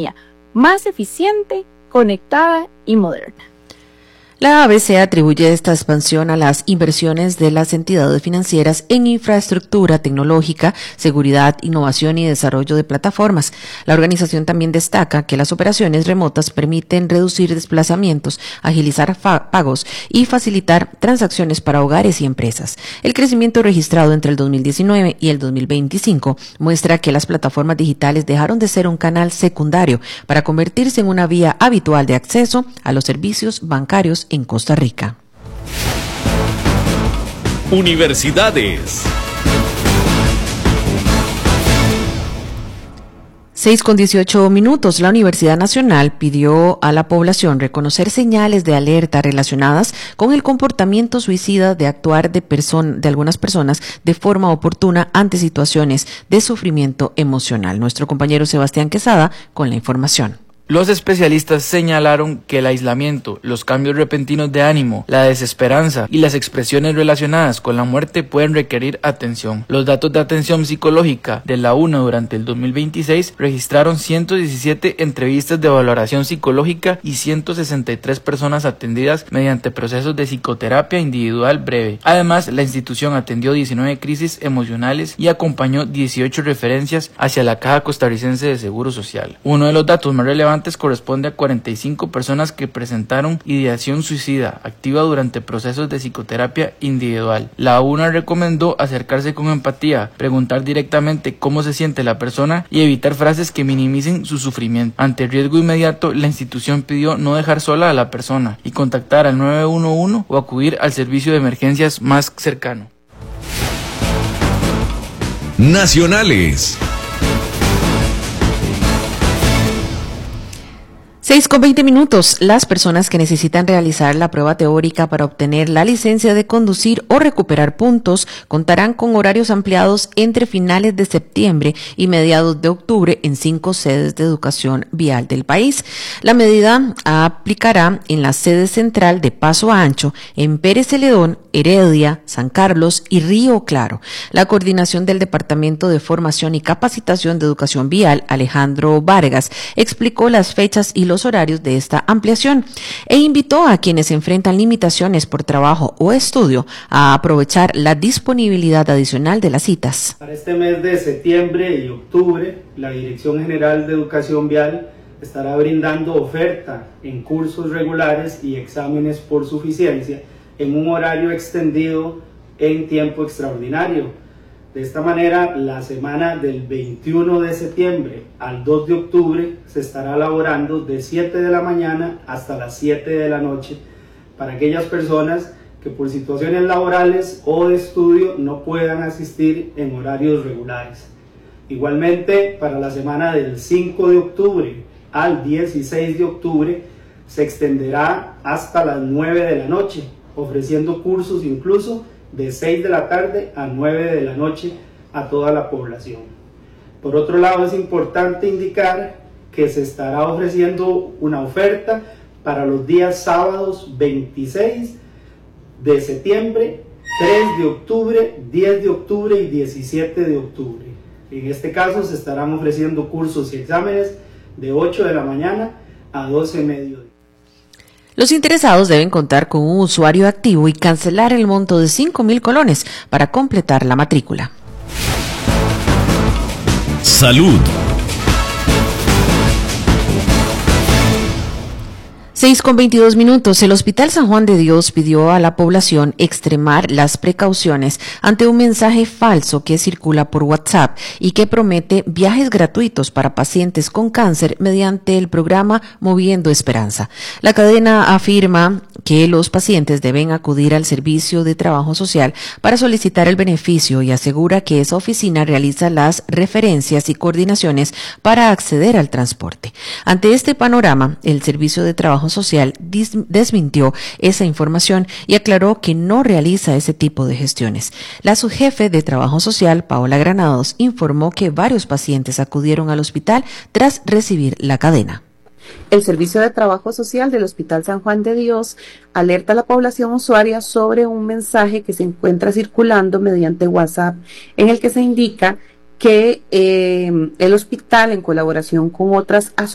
más eficiente, conectada y moderna. La ABC atribuye esta expansión a las inversiones de las entidades financieras en infraestructura tecnológica, seguridad, innovación y desarrollo de plataformas. La organización también destaca que las operaciones remotas permiten reducir desplazamientos, agilizar pagos y facilitar transacciones para hogares y empresas. El crecimiento registrado entre el 2019 y el 2025 muestra que las plataformas digitales dejaron de ser un canal secundario para convertirse en una vía habitual de acceso a los servicios bancarios en Costa Rica. Universidades. 6:18. La Universidad Nacional pidió a la población reconocer señales de alerta relacionadas con el comportamiento suicida de actuar de algunas personas de forma oportuna ante situaciones de sufrimiento emocional. Nuestro compañero Sebastián Quesada con la información. Los especialistas señalaron que el aislamiento, los cambios repentinos de ánimo, la desesperanza y las expresiones relacionadas con la muerte pueden requerir atención. Los datos de atención psicológica de la UNA durante el 2026 registraron 117 entrevistas de valoración psicológica y 163 personas atendidas mediante procesos de psicoterapia individual breve. Además, la institución atendió 19 crisis emocionales y acompañó 18 referencias hacia la Caja Costarricense de Seguro Social. Uno de los datos más relevantes corresponde a 45 personas que presentaron ideación suicida activa durante procesos de psicoterapia individual. La UNA recomendó acercarse con empatía, preguntar directamente cómo se siente la persona y evitar frases que minimicen su sufrimiento. Ante el riesgo inmediato, la institución pidió no dejar sola a la persona y contactar al 911 o acudir al servicio de emergencias más cercano. Nacionales. 6:20. Las personas que necesitan realizar la prueba teórica para obtener la licencia de conducir o recuperar puntos contarán con horarios ampliados entre finales de septiembre y mediados de octubre en 5 sedes de educación vial del país. La medida aplicará en la sede central de Paso Ancho, en Pérez Celedón, Heredia, San Carlos y Río Claro. La coordinación del Departamento de Formación y Capacitación de Educación Vial, Alejandro Vargas, explicó las fechas y los horarios de esta ampliación e invitó a quienes enfrentan limitaciones por trabajo o estudio a aprovechar la disponibilidad adicional de las citas. Para este mes de septiembre y octubre, la Dirección General de Educación Vial estará brindando oferta en cursos regulares y exámenes por suficiencia en un horario extendido en tiempo extraordinario. De esta manera, la semana del 21 de septiembre al 2 de octubre se estará laborando de 7 de la mañana hasta las 7 de la noche para aquellas personas que por situaciones laborales o de estudio no puedan asistir en horarios regulares. Igualmente, para la semana del 5 de octubre al 16 de octubre se extenderá hasta las 9 de la noche, ofreciendo cursos incluso de 6 de la tarde a 9 de la noche a toda la población. Por otro lado, es importante indicar que se estará ofreciendo una oferta para los días sábados 26 de septiembre, 3 de octubre, 10 de octubre y 17 de octubre. En este caso se estarán ofreciendo cursos y exámenes de 8 de la mañana a 12 de mediodía. Los interesados deben contar con un usuario activo y cancelar el monto de 5,000 colones para completar la matrícula. Salud. 6:22. El Hospital San Juan de Dios pidió a la población extremar las precauciones ante un mensaje falso que circula por WhatsApp y que promete viajes gratuitos para pacientes con cáncer mediante el programa Moviendo Esperanza. La cadena afirma que los pacientes deben acudir al Servicio de Trabajo Social para solicitar el beneficio y asegura que esa oficina realiza las referencias y coordinaciones para acceder al transporte. Ante este panorama, el Servicio de Trabajo Social desmintió esa información y aclaró que no realiza ese tipo de gestiones. La subjefe de Trabajo Social, Paola Granados, informó que varios pacientes acudieron al hospital tras recibir la cadena. El Servicio de Trabajo Social del Hospital San Juan de Dios alerta a la población usuaria sobre un mensaje que se encuentra circulando mediante WhatsApp en el que se indica que el hospital, en colaboración con otras asociaciones,